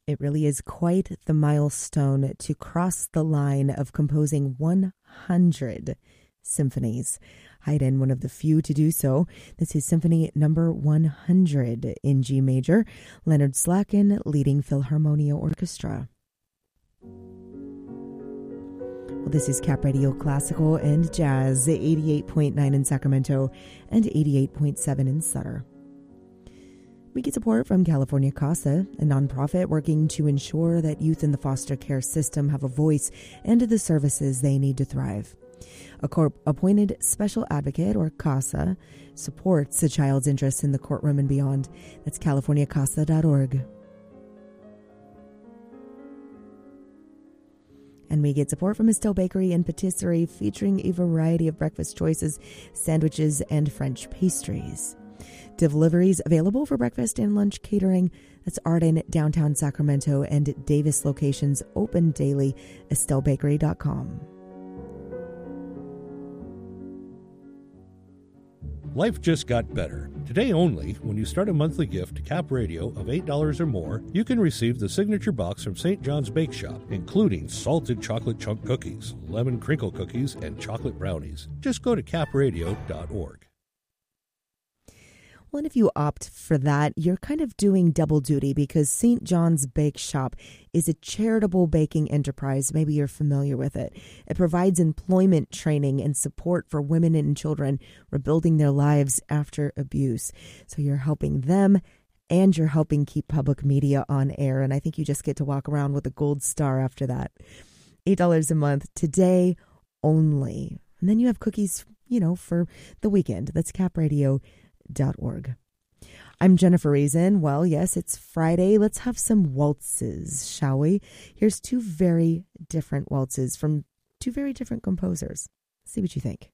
It really is quite the milestone to cross the line of composing 100 symphonies. Haydn, one of the few to do so. This is Symphony number 100 in G major. Leonard Slatkin leading Philharmonia Orchestra. Well, this is Cap Radio Classical and Jazz, 88.9 in Sacramento and 88.7 in Sutter. We get support from California CASA, a nonprofit working to ensure that youth in the foster care system have a voice and the services they need to thrive. A court-appointed special advocate, or CASA, supports a child's interests in the courtroom and beyond. That's californiacasa.org. And we get support from Estelle Bakery and Patisserie, featuring a variety of breakfast choices, sandwiches, and French pastries. Deliveries available for breakfast and lunch catering. That's Arden, downtown Sacramento, and Davis locations open daily. EstelleBakery.com. Life just got better. Today only, when you start a monthly gift to Cap Radio of $8 or more, you can receive the signature box from St. John's Bake Shop, including salted chocolate chunk cookies, lemon crinkle cookies, and chocolate brownies. Just go to capradio.org. Well, and if you opt for that, you're kind of doing double duty, because St. John's Bake Shop is a charitable baking enterprise. Maybe you're familiar with it. It provides employment training and support for women and children rebuilding their lives after abuse. So you're helping them and you're helping keep public media on air. And I think you just get to walk around with a gold star after that. $8 a month today only. And then you have cookies, for the weekend. That's capradio.org. I'm Jennifer Reason. Well, yes, it's Friday. Let's have some waltzes, shall we? Here's two very different waltzes from two very different composers. See what you think.